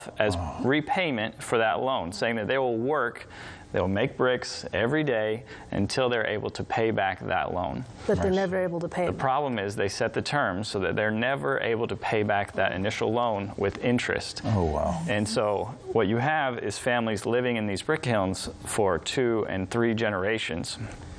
as repayment for that loan, saying that they will work, they will make bricks every day until they're able to pay back that loan. But they're never able to pay it The back. problem is they set the terms so that they're never able to pay back that initial loan with interest. Oh, wow. And so what you have is families living in these brick kilns for 2 and 3 generations,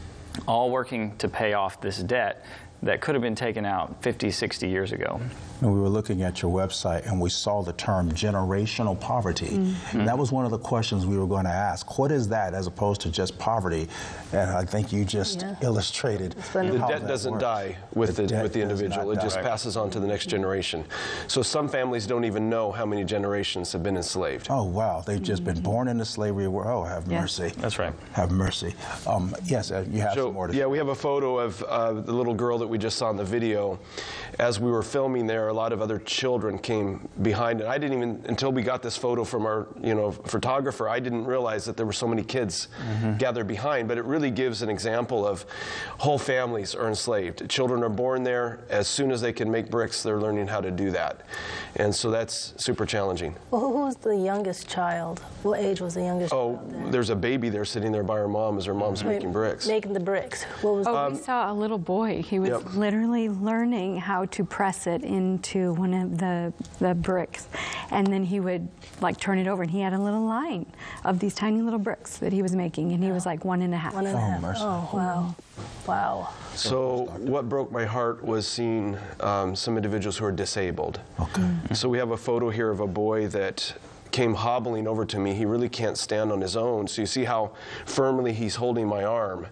all working to pay off this debt that could have been taken out 50, 60 years ago. And we were looking at your website and we saw the term generational poverty. And that was one of the questions we were going to ask. What is that as opposed to just poverty? And I think you just illustrated the debt doesn't die with the individual. It just passes on to the next generation. So some families don't even know how many generations have been enslaved. Oh, wow. They've just been born into slavery. Oh, have mercy. That's right. Have mercy. Yes, you have some more to say. Yeah, we have a photo of the little girl that we just saw in the video. As we were filming there, a lot of other children came behind it. I didn't even, until we got this photo from our, photographer, I didn't realize that there were so many kids gathered behind. But it really gives an example of whole families are enslaved. Children are born there. As soon as they can make bricks, they're learning how to do that. And so that's super challenging. Well, who was the youngest child? What age was the youngest child there? There's a baby there sitting there by her mom as her mom's making bricks. Making the bricks. What was we saw a little boy. He was literally learning how to press it into one of the bricks. And then he would turn it over, and he had a little line of these tiny little bricks that he was making, and he was like 1.5. 1.5. Oh, wow. Wow. So what broke my heart was seeing some individuals who are disabled. Okay. So we have a photo here of a boy that came hobbling over to me. He really can't stand on his own. So you see how firmly he's holding my arm.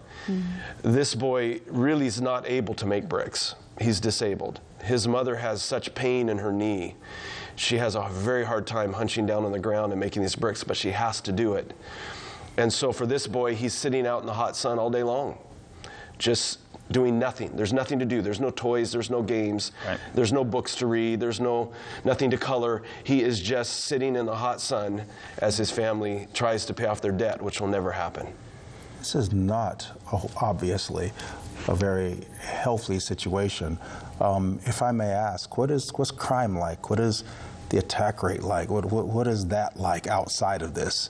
This boy really is not able to make bricks. He's disabled. His mother has such pain in her knee. She has a very hard time hunching down on the ground and making these bricks, but she has to do it. And so for this boy, he's sitting out in the hot sun all day long, just doing nothing. There's nothing to do. There's no toys. There's no games. Right. There's no books to read. There's nothing to color. He is just sitting in the hot sun as his family tries to pay off their debt, which will never happen. This is not, obviously, a very healthy situation. If I may ask, what's crime like? What is the attack rate like? What is that like outside of this?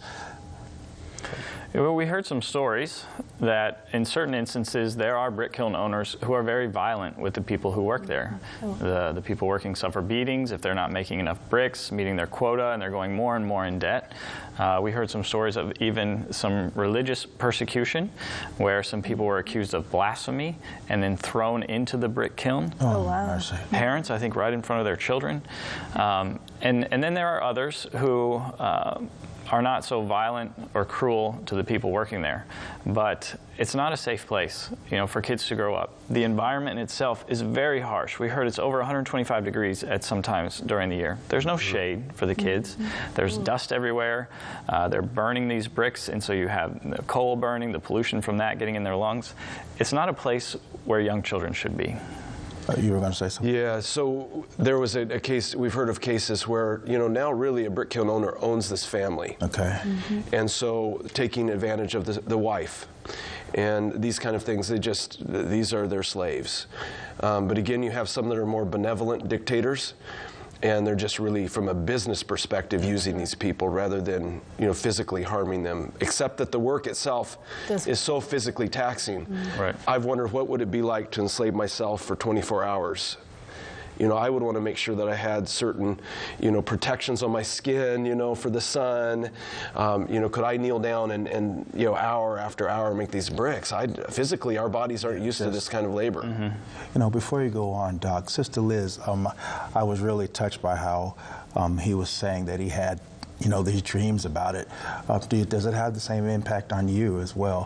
Well, we heard some stories that in certain instances there are brick kiln owners who are very violent with the people who work there. The people working suffer beatings if they're not making enough bricks, meeting their quota, and they're going more and more in debt. We heard some stories of even some religious persecution where some people were accused of blasphemy and then thrown into the brick kiln. Oh, wow. Parents, I think, right in front of their children. And then there are others who are not so violent or cruel to the people working there. But it's not a safe place, for kids to grow up. The environment in itself is very harsh. We heard it's over 125 degrees at some times during the year. There's no shade for the kids. There's dust everywhere. They're burning these bricks, and so you have the coal burning, the pollution from that getting in their lungs. It's not a place where young children should be. You were going to say something? Yeah, so there was a case, we've heard of cases where, now really a brick kiln owner owns this family. Okay. And so taking advantage of the wife and these kind of things, these are their slaves. But again, you have some that are more benevolent dictators, and they're just really, from a business perspective, using these people rather than, physically harming them, except that the work itself is so physically taxing. Right. I've wondered what would it be like to enslave myself for 24 hours. I would want to make sure that I had certain, protections on my skin, for the sun. Could I kneel down and hour after hour make these bricks? Physically, our bodies aren't used to this kind of labor. Before you go on, Doc, Sister Liz, I was really touched by how he was saying that he had, these dreams about it. Does it have the same impact on you as well?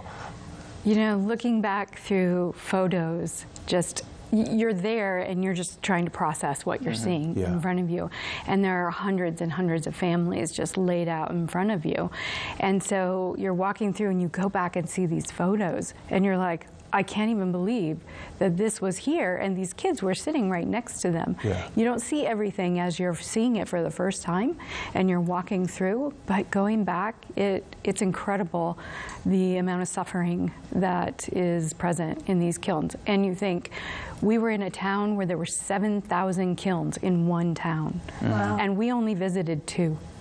Looking back through photos, you're there and you're just trying to process what you're seeing in front of you. And there are hundreds and hundreds of families just laid out in front of you. And so you're walking through and you go back and see these photos and you're like, I can't even believe that this was here and these kids were sitting right next to them. Yeah. You don't see everything as you're seeing it for the first time and you're walking through, but going back, it's incredible the amount of suffering that is present in these kilns. And you think, we were in a town where there were 7,000 kilns in one town. Wow. And we only visited 2.